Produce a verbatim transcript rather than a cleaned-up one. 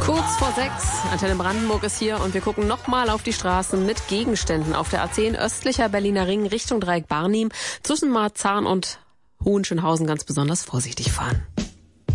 Kurz vor sechs, Antenne Brandenburg ist hier und wir gucken nochmal auf die Straßen mit Gegenständen auf der A zehn östlicher Berliner Ring Richtung Dreieck Barnim. Zwischen Marzahn und Hohenschönhausen ganz besonders vorsichtig fahren.